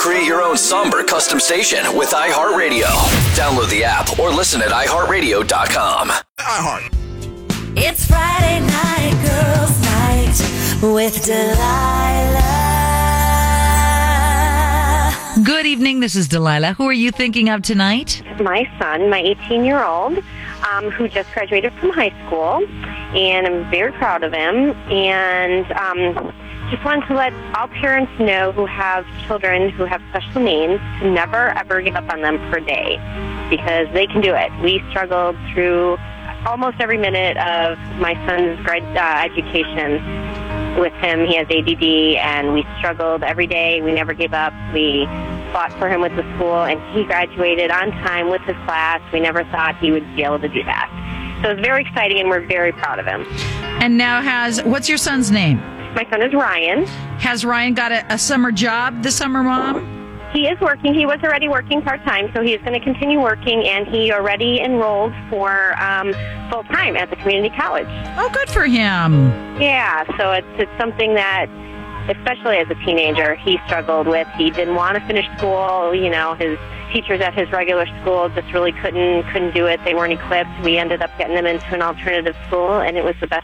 Create your own somber custom station with iHeartRadio. Download the app or listen at iHeartRadio.com. iHeart. It's Friday night, girls' night with Delilah. Good evening, this is Delilah. Who are you thinking of tonight? My son, my 18-year-old, who just graduated from high school, and I'm very proud of him, and just wanted to let all parents know who have children who have special needs to never, ever give up on them for a day, because they can do it. We struggled through almost every minute of my son's education with him. He has ADD, and we struggled every day. We never gave up. We fought for him with the school, and he graduated on time with his class. We never thought he would be able to do that. So it's very exciting, and we're very proud of him. And now what's your son's name? My son is Ryan. Has Ryan got a summer job this summer, Mom? He is working. He was already working part-time, so he is going to continue working, and he already enrolled for full-time at the community college. Oh, good for him. Yeah, so it's something that, especially as a teenager, he struggled with. He didn't want to finish school. You know, his teachers at his regular school just really couldn't do it. They weren't equipped. We ended up getting him into an alternative school, and it was the best